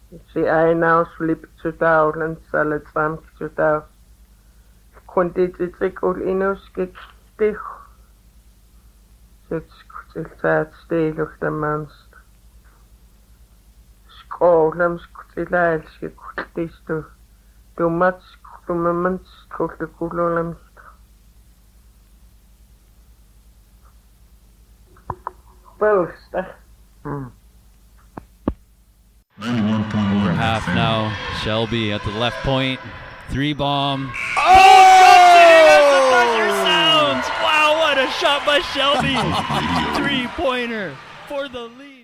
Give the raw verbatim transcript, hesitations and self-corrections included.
Si ainaus lipsutaullan saletsamkisutaus. Quantititsikul inuskik tih. Sitskutsiltaat stiilurtamanst. Skålamskutilailskikuttistu. Tumatskuttumamanskuttukululamst. Posta. Mm. Over half now. Shelby at the left point. Three bomb. Oh! As the buzzer sounds. Wow, what a shot by Shelby. Three-pointer for the lead.